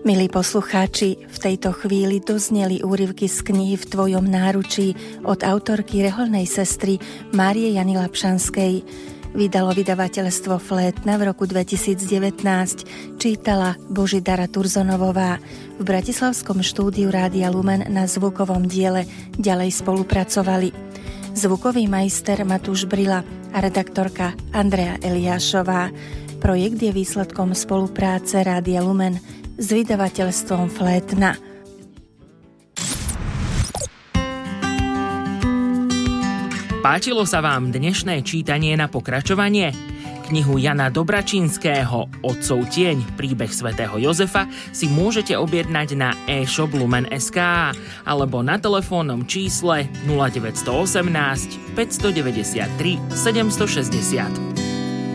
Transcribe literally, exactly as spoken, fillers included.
Milí poslucháči, v tejto chvíli dozneli úryvky z knihy V tvojom náručí od autorky reholnej sestry Márie Jany Lapšanskej. Vydalo vydavateľstvo Flétna v roku dvetisícdevätnásť, čítala Božidara Turzonovová. V bratislavskom štúdiu Rádia Lumen na zvukovom diele ďalej spolupracovali zvukový majster Matúš Brila a redaktorka Andrea Eliášová. Projekt je výsledkom spolupráce Rádia Lumen s vydavateľstvom Flétna. Páčilo sa vám dnešné čítanie na pokračovanie? Knihu Jana Dobračínského Otcov tieň, príbeh svätého Jozefa si môžete objednať na e-shop Lumen bodka es ká alebo na telefónnom čísle nula deväť jedna osem päť deväť tri sedem šesť nula.